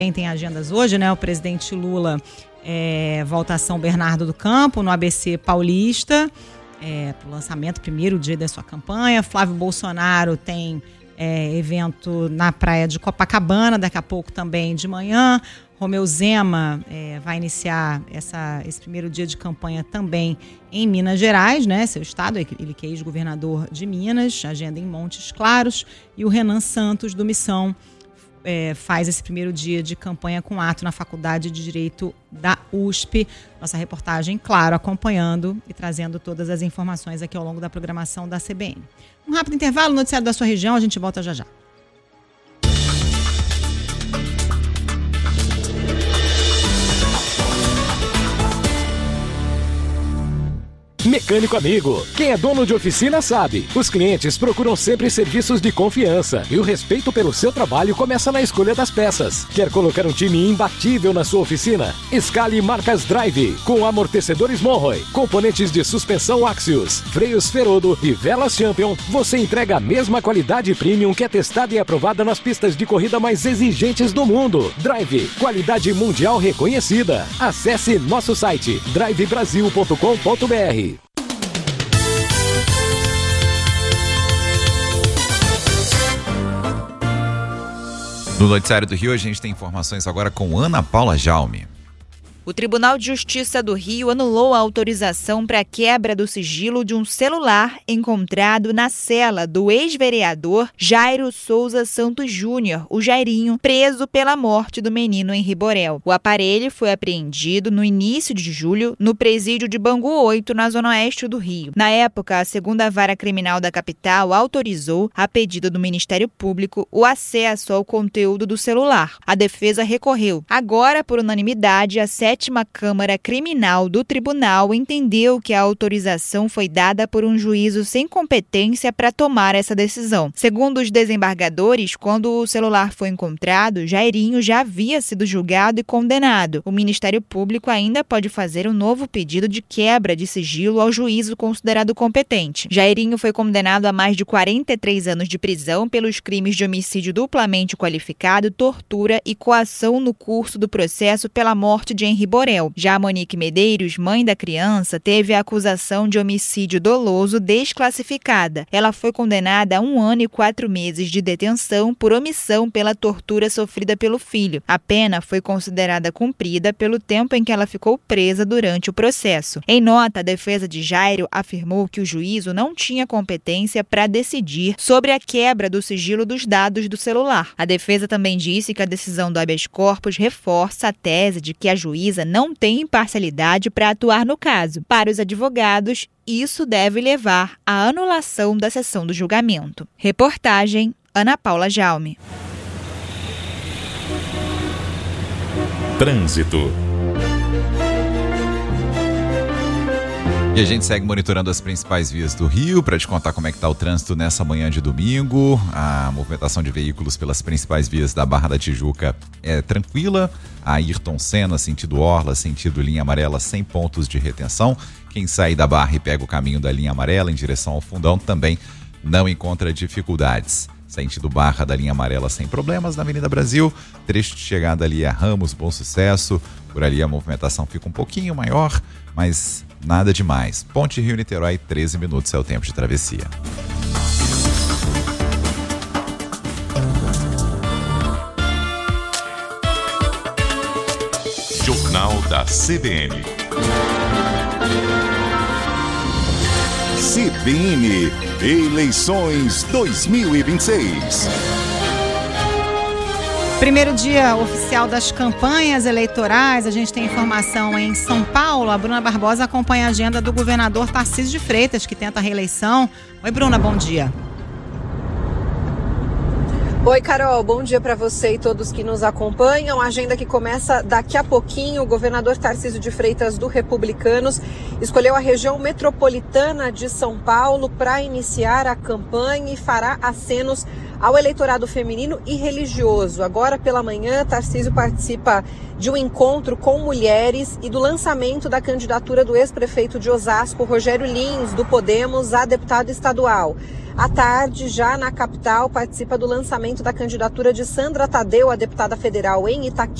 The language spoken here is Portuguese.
Tem agendas hoje, né? O presidente Lula volta a São Bernardo do Campo, no ABC Paulista, para o lançamento, primeiro dia da sua campanha. Flávio Bolsonaro tem evento na praia de Copacabana, daqui a pouco também de manhã. Romeu Zema vai iniciar esse primeiro dia de campanha também em Minas Gerais, né? Seu estado, ele que é ex-governador de Minas, agenda em Montes Claros. E o Renan Santos, do Missão, faz esse primeiro dia de campanha com ato na Faculdade de Direito da USP. Nossa reportagem, claro, acompanhando e trazendo todas as informações aqui ao longo da programação da CBN. Um rápido intervalo, noticiário da sua região, a gente volta já já. Mecânico Amigo. Quem é dono de oficina sabe. Os clientes procuram sempre serviços de confiança e o respeito pelo seu trabalho começa na escolha das peças. Quer colocar um time imbatível na sua oficina? Escale marcas Drive, com amortecedores Monroe, componentes de suspensão Axios, freios Ferodo e velas Champion. Você entrega a mesma qualidade premium que é testada e aprovada nas pistas de corrida mais exigentes do mundo. Drive, qualidade mundial reconhecida. Acesse nosso site drivebrasil.com.br. No Noticiário do Rio, a gente tem informações agora com Ana Paula Jaume. O Tribunal de Justiça do Rio anulou a autorização para a quebra do sigilo de um celular encontrado na cela do ex-vereador Jairo Souza Santos Júnior, o Jairinho, preso pela morte do menino Henri Borel. O aparelho foi apreendido no início de julho no presídio de Bangu 8, na zona oeste do Rio. Na época, a segunda vara criminal da capital autorizou, a pedido do Ministério Público, o acesso ao conteúdo do celular. A defesa recorreu. Agora, por unanimidade, a 7ª Câmara Criminal do Tribunal entendeu que a autorização foi dada por um juízo sem competência para tomar essa decisão. Segundo os desembargadores, quando o celular foi encontrado, Jairinho já havia sido julgado e condenado. O Ministério Público ainda pode fazer um novo pedido de quebra de sigilo ao juízo considerado competente. Jairinho foi condenado a mais de 43 anos de prisão pelos crimes de homicídio duplamente qualificado, tortura e coação no curso do processo pela morte de Henri Borel. Já Monique Medeiros, mãe da criança, teve a acusação de homicídio doloso desclassificada. Ela foi condenada a 1 ano e 4 meses de detenção por omissão pela tortura sofrida pelo filho. A pena foi considerada cumprida pelo tempo em que ela ficou presa durante o processo. Em nota, a defesa de Jairo afirmou que o juízo não tinha competência para decidir sobre a quebra do sigilo dos dados do celular. A defesa também disse que a decisão do habeas corpus reforça a tese de que a juíza não tem imparcialidade para atuar no caso. Para os advogados, isso deve levar à anulação da sessão do julgamento. Reportagem Ana Paula Jaume. Trânsito. E a gente segue monitorando as principais vias do Rio para te contar como é que está o trânsito nessa manhã de domingo. A movimentação de veículos pelas principais vias da Barra da Tijuca é tranquila. A Ayrton Senna, sentido Orla, sentido linha amarela, sem pontos de retenção. Quem sai da Barra e pega o caminho da linha amarela em direção ao Fundão também não encontra dificuldades. Sentido Barra da linha amarela sem problemas na Avenida Brasil. Trecho de chegada ali a Ramos, Bom Sucesso. Por ali a movimentação fica um pouquinho maior, mas nada demais. Ponte Rio-Niterói, 13 minutos é o tempo de travessia. Jornal da CBN. CBN Eleições 2026. Primeiro dia oficial das campanhas eleitorais, a gente tem informação em São Paulo. A Bruna Barbosa acompanha a agenda do governador Tarcísio de Freitas, que tenta a reeleição. Oi, Bruna, bom dia. Oi, Carol, bom dia para você e todos que nos acompanham. A agenda que começa daqui a pouquinho. O governador Tarcísio de Freitas, do Republicanos, escolheu a região metropolitana de São Paulo para iniciar a campanha e fará acenos ao eleitorado feminino e religioso. Agora pela manhã, Tarcísio participa de um encontro com mulheres e do lançamento da candidatura do ex-prefeito de Osasco, Rogério Lins, do Podemos, a deputado estadual. À tarde, já na capital, participa do lançamento da candidatura de Sandra Tadeu, a deputada federal em Itaquera.